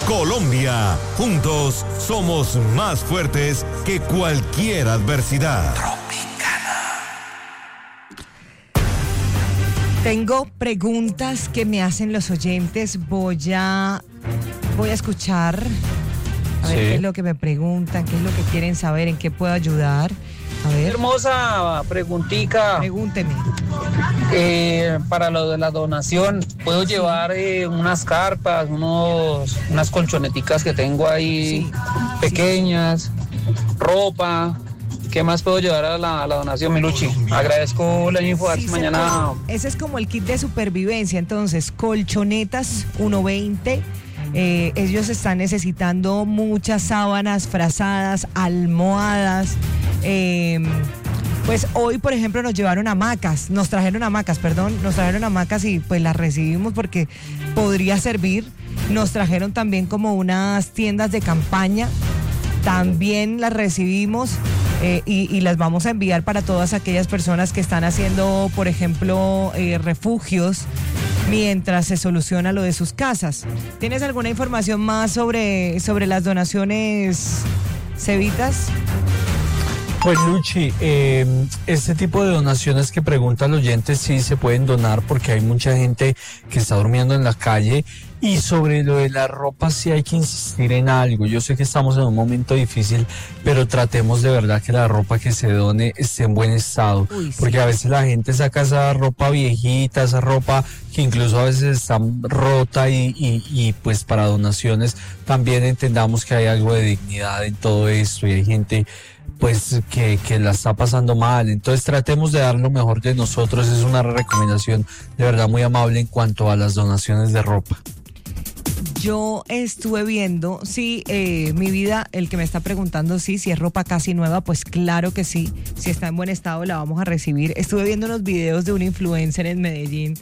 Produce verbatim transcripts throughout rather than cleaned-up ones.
Colombia. Juntos somos más fuertes que cualquier adversidad. Tengo preguntas que me hacen los oyentes. Voy a, voy a escuchar a ver Sí. qué es lo que me preguntan, qué es lo que quieren saber, en qué puedo ayudar. A ver, Hermosa preguntica. pregúnteme. Eh, para lo de la donación, ¿puedo llevar eh, unas carpas, unos, unas colchoneticas que tengo ahí Sí. pequeñas, ropa? ¿Qué más puedo llevar a la, a la donación, Miluchi? Agradezco la info, a ver Sí, si se mañana... puede. Ese es como el kit de supervivencia. Entonces, colchonetas uno veinte. Eh, ellos están necesitando muchas sábanas, frazadas, almohadas. Eh, pues hoy, por ejemplo, nos llevaron hamacas, nos trajeron hamacas, perdón, nos trajeron hamacas y pues las recibimos porque podría servir. Nos trajeron también como unas tiendas de campaña, también las recibimos. Eh, y, y las vamos a enviar para todas aquellas personas que están haciendo, por ejemplo, eh, refugios mientras se soluciona lo de sus casas. ¿Tienes alguna información más sobre, sobre las donaciones, Cevitas? Pues Luchi, eh, este tipo de donaciones que pregunta el oyente sí se pueden donar porque hay mucha gente que está durmiendo en la calle. Y sobre lo de la ropa sí hay que insistir en algo. Yo sé que estamos en un momento difícil, pero tratemos de verdad que la ropa que se done esté en buen estado. Uy, sí. Porque a veces la gente saca esa ropa viejita, esa ropa que incluso a veces está rota y, y, y pues para donaciones también entendamos que hay algo de dignidad en todo esto y hay gente pues que, que la está pasando mal. Entonces tratemos de dar lo mejor de nosotros. Es una recomendación de verdad muy amable en cuanto a las donaciones de ropa. Yo estuve viendo, sí, eh, mi vida, el que me está preguntando, sí, si es ropa casi nueva, pues claro que sí, si está en buen estado la vamos a recibir. Estuve viendo unos videos de un influencer en Medellín,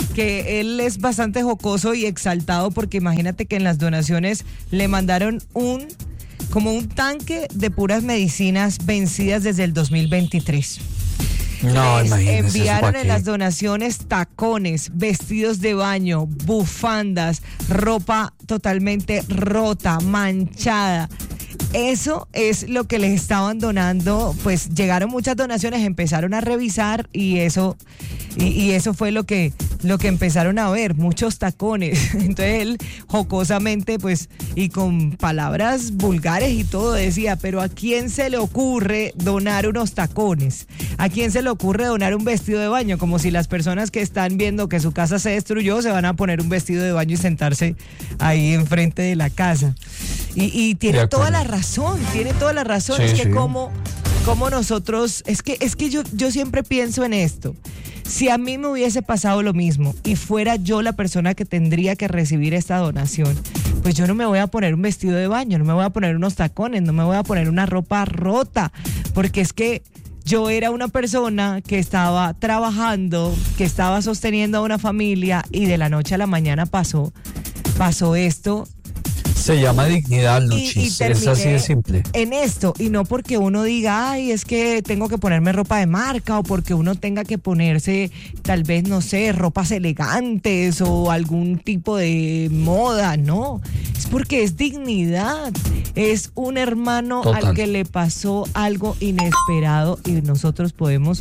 que él es bastante jocoso y exaltado porque imagínate que en las donaciones le mandaron un, como un tanque de puras medicinas vencidas desde el dos mil veintitrés. No, Les imagínese eso, enviaron ¿pa' en qué? las donaciones tacones, vestidos de baño, bufandas, ropa totalmente rota, manchada. Eso es lo que les estaban donando. Pues llegaron muchas donaciones, empezaron a revisar y eso y, y eso fue lo que lo que empezaron a ver, muchos tacones. Entonces él jocosamente pues y con palabras vulgares y todo decía, pero ¿a quién se le ocurre donar unos tacones? ¿A quién se le ocurre donar un vestido de baño? Como si las personas que están viendo que su casa se destruyó se van a poner un vestido de baño y sentarse ahí enfrente de la casa. Y, y tiene De toda acuerdo. la razón, tiene toda la razón. Sí, es que sí. como, como nosotros, es que, es que yo, yo siempre pienso en esto. Si a mí me hubiese pasado lo mismo y fuera yo la persona que tendría que recibir esta donación, pues yo no me voy a poner un vestido de baño, no me voy a poner unos tacones, no me voy a poner una ropa rota, porque es que yo era una persona que estaba trabajando, que estaba sosteniendo a una familia y de la noche a la mañana pasó, pasó esto. Se llama dignidad, Luchi. Y- y Es así terminé de simple. En esto, y no porque uno diga, ay, es que tengo que ponerme ropa de marca, o porque uno tenga que ponerse, tal vez, no sé, ropas elegantes o algún tipo de moda, no. Es porque es dignidad. Es un hermano Total. al que le pasó algo inesperado y nosotros podemos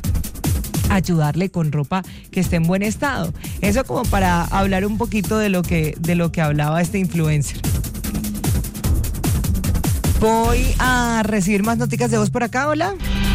ayudarle con ropa que esté en buen estado. Eso como para hablar un poquito de lo que, de lo que hablaba este influencer. Voy a recibir más noticias de voz por acá, hola.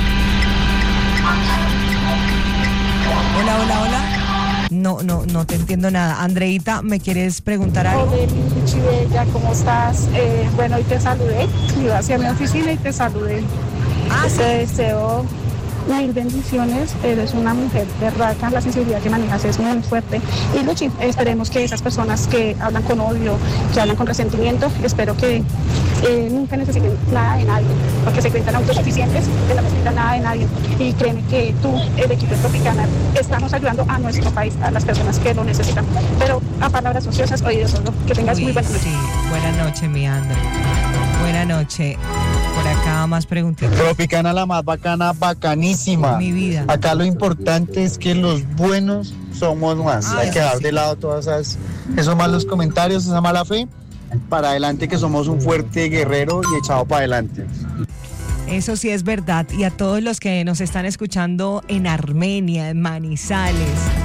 Hola, hola, hola. No, no, no te entiendo nada. Andreita, ¿me quieres preguntar algo? Hola, Luchi Bella, ¿cómo estás? Eh, bueno, hoy te saludé, iba hacia mi oficina y te saludé. Ah, Te deseo mil bendiciones, eres una mujer berraca, la sensibilidad que manejas es muy fuerte. Y Luchi, esperemos que esas personas que hablan con odio, que hablan con resentimiento, espero que eh, nunca necesiten nada de nadie, porque se cuentan autosuficientes, que no necesitan nada de nadie. Y créeme que tú, el equipo de Tropicana, estamos ayudando a nuestro país, a las personas que lo necesitan. Pero a palabras ociosas, oídos solo. Que tengas Uy, muy buena noche. sí, buena noche, mi Andra. Buena noche. Por acá más preguntitas. Tropicana la más bacana, bacanísima. Mi vida. Acá lo importante es que los buenos somos más. Ah, Hay que eso dejar sí. de lado todas esas, esos malos comentarios, esa mala fe para adelante, que somos un fuerte guerrero y echado para adelante. Eso sí es verdad. Y a todos los que nos están escuchando en Armenia, en Manizales,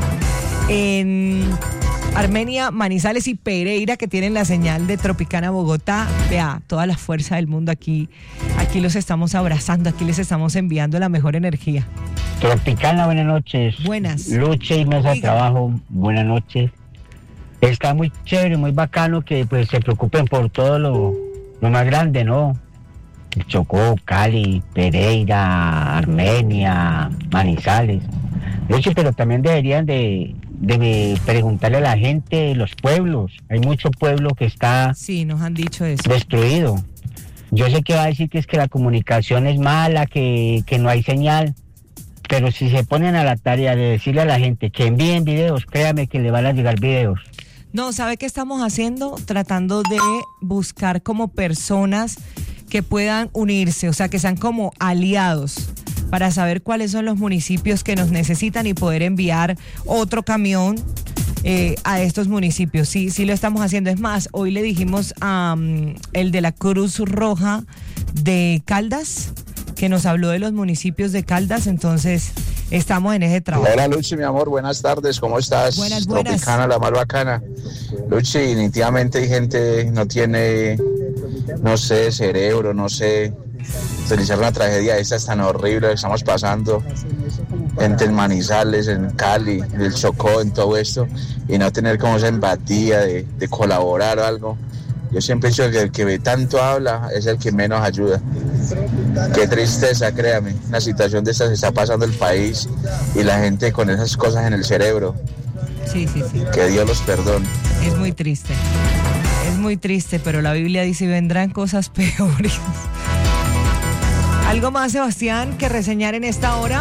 en Armenia, Manizales y Pereira, que tienen la señal de Tropicana Bogotá, vea, toda la fuerza del mundo aquí, aquí los estamos abrazando, aquí les estamos enviando la mejor energía. Tropicana, buenas noches. Buenas. Luche y mesa de Diga. trabajo, buenas noches. Está muy chévere, muy bacano que pues se preocupen por todo lo, lo más grande, ¿no? El Chocó, Cali, Pereira, Armenia, Manizales. Luche, pero también deberían de, de preguntarle a la gente, los pueblos. Hay mucho pueblo que está Sí, nos han dicho eso. destruido. Yo sé que va a decir que es que la comunicación es mala, que, que no hay señal, pero si se ponen a la tarea de decirle a la gente que envíen videos, créame que le van a llegar videos. No, ¿sabe qué estamos haciendo? Tratando de buscar como personas que puedan unirse, o sea, que sean como aliados para saber cuáles son los municipios que nos necesitan y poder enviar otro camión eh, a estos municipios. Sí, sí lo estamos haciendo. Es más, hoy le dijimos a um, el de la Cruz Roja de Caldas, que nos habló de los municipios de Caldas, entonces estamos en ese trabajo. Hola Luchi, mi amor, buenas tardes, ¿cómo estás? Buenas, buenas. Tropicana, la más bacana. Luchi, definitivamente hay gente no tiene, no sé, cerebro, no sé, realizar una tragedia esta es tan horrible que estamos pasando entre Manizales, en Cali, en el Chocó, en todo esto, y no tener como esa empatía de, de colaborar o algo. Yo siempre he dicho que el que tanto habla es el que menos ayuda. Qué tristeza, créame. Una situación de esta se está pasando el país y la gente con esas cosas en el cerebro. Sí, sí, sí. Que Dios los perdone. Es muy triste. Es muy triste, pero la Biblia dice, vendrán cosas peores. ¿Algo más, Sebastián, que reseñar en esta hora?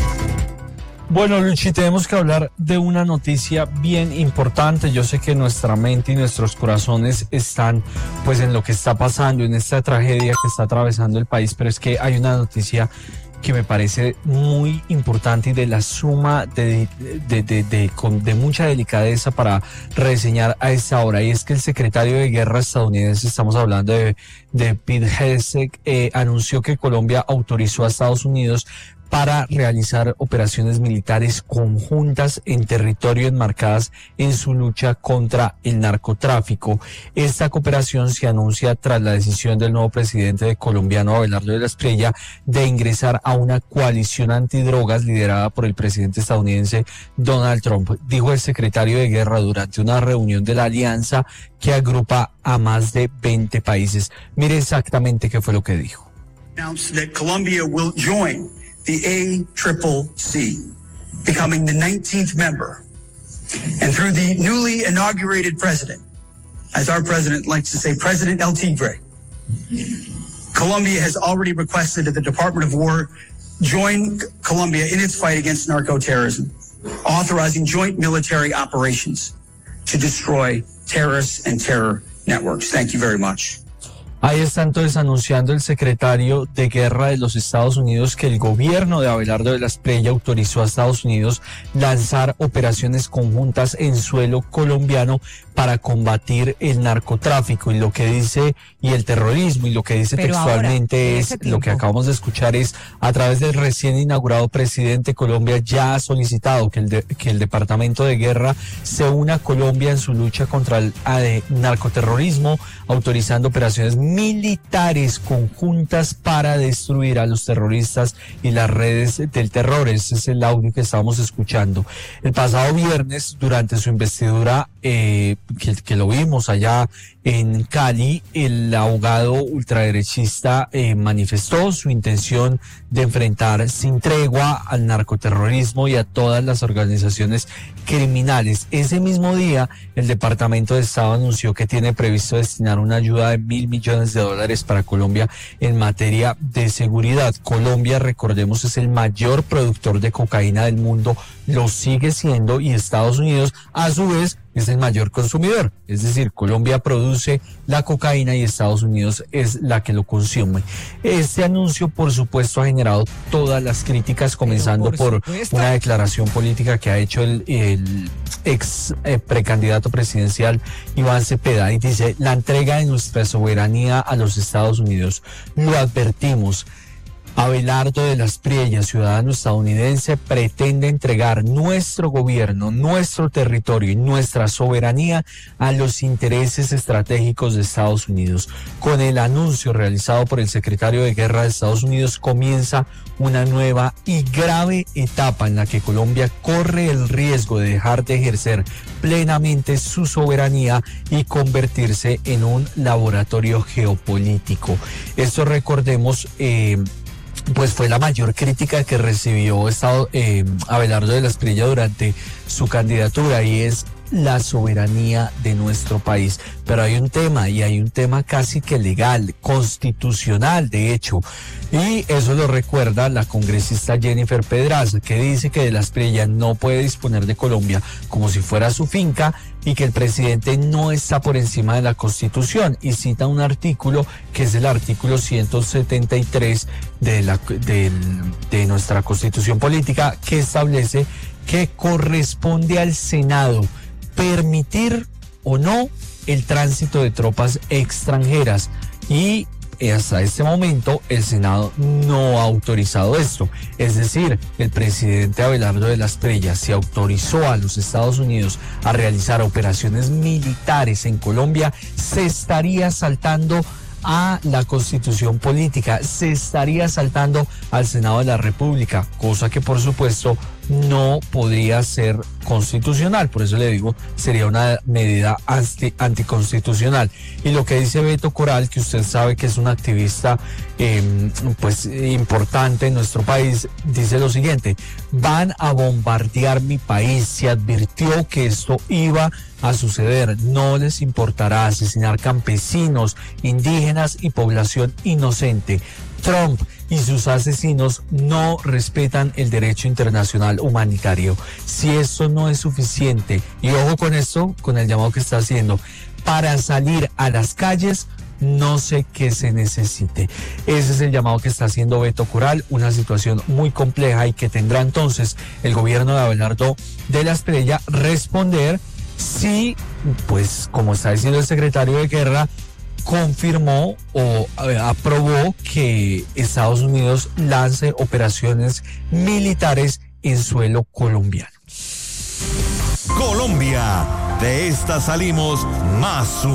Bueno, Luchi, tenemos que hablar de una noticia bien importante. Yo sé que nuestra mente y nuestros corazones están pues en lo que está pasando, en esta tragedia que está atravesando el país, pero es que hay una noticia que me parece muy importante y de la suma de, de, de, de, con, de mucha delicadeza para reseñar a esta hora, y es que el secretario de Guerra estadounidense, estamos hablando de, de Pete Hegseth, eh, anunció que Colombia autorizó a Estados Unidos para realizar operaciones militares conjuntas en territorio enmarcadas en su lucha contra el narcotráfico. Esta cooperación se anuncia tras la decisión del nuevo presidente de colombiano Abelardo de la Espriella de ingresar a una coalición antidrogas liderada por el presidente estadounidense Donald Trump, dijo el secretario de Guerra durante una reunión de la alianza que agrupa a más de veinte países. Mire exactamente qué fue lo que dijo. Announced that Colombia will join the A C C C, becoming the nineteenth member. And through the newly inaugurated president, as our president likes to say, President El Tigre, Colombia has already requested that the Department of War join Colombia in its fight against narco-terrorism, authorizing joint military operations to destroy terrorists and terror networks. Thank you very much. Ahí está entonces anunciando el secretario de Guerra de los Estados Unidos que el gobierno de Abelardo de la Espriella autorizó a Estados Unidos lanzar operaciones conjuntas en suelo colombiano para combatir el narcotráfico y lo que dice y el terrorismo, y lo que dice Pero textualmente ahora, en es ese lo tiempo. que acabamos de escuchar es: a través del recién inaugurado presidente, Colombia ya ha solicitado que el, de, que el Departamento de Guerra se una a Colombia en su lucha contra el eh, narcoterrorismo, autorizando operaciones militares conjuntas para destruir a los terroristas y las redes del terror. Ese es el audio que estábamos escuchando. El pasado viernes, durante su investidura, eh, que, que lo vimos allá en Cali, el abogado ultraderechista eh, manifestó su intención de enfrentar sin tregua al narcoterrorismo y a todas las organizaciones criminales. Ese mismo día, el Departamento de Estado anunció que tiene previsto destinar una ayuda de mil millones de dólares para Colombia en materia de seguridad. Colombia, recordemos, es el mayor productor de cocaína del mundo lo sigue siendo y Estados Unidos a su vez es el mayor consumidor. Es decir, Colombia produce la cocaína y Estados Unidos es la que lo consume. Este anuncio, por supuesto, ha generado todas las críticas, comenzando por, por una declaración política que ha hecho el, el ex eh, precandidato presidencial Iván Cepeda, y dice: la entrega de nuestra soberanía a los Estados Unidos, lo advertimos. Abelardo de las Priellas, ciudadano estadounidense, pretende entregar nuestro gobierno, nuestro territorio y nuestra soberanía a los intereses estratégicos de Estados Unidos. Con el anuncio realizado por el secretario de Guerra de Estados Unidos comienza una nueva y grave etapa en la que Colombia corre el riesgo de dejar de ejercer plenamente su soberanía y convertirse en un laboratorio geopolítico. Esto, recordemos, eh, pues fue la mayor crítica que recibió Estado, eh, Abelardo de las Priellas durante su candidatura, y es la soberanía de nuestro país. Pero hay un tema, y hay un tema casi que legal, constitucional de hecho, y eso lo recuerda la congresista Jennifer Pedraza, que dice que de las Priellas no puede disponer de Colombia como si fuera su finca, y que el presidente no está por encima de la Constitución, y cita un artículo que es el artículo ciento setenta y tres de, la, de, de nuestra Constitución Política, que establece que corresponde al Senado permitir o no el tránsito de tropas extranjeras, y hasta este momento el Senado no ha autorizado esto. Es decir, el presidente Abelardo de las Priellas, si autorizó a los Estados Unidos a realizar operaciones militares en Colombia, se estaría saltando a la Constitución Política, se estaría saltando al Senado de la República, cosa que por supuesto no podría ser constitucional. Por eso le digo, sería una medida anti, anticonstitucional. Y lo que dice Beto Coral, que usted sabe que es un activista eh, pues importante en nuestro país, dice lo siguiente: van a bombardear mi país, se advirtió que esto iba a suceder, no les importará asesinar campesinos, indígenas y población inocente. Trump y sus asesinos no respetan el derecho internacional humanitario. Si esto no es suficiente, y ojo con esto, con el llamado que está haciendo, para salir a las calles, no sé qué se necesite. Ese es el llamado que está haciendo Beto Coral, una situación muy compleja, y que tendrá entonces el gobierno de Abelardo de las Priellas responder si, pues como está diciendo el secretario de Guerra, confirmó o eh, aprobó que Estados Unidos lance operaciones militares en suelo colombiano. Colombia, de esta salimos más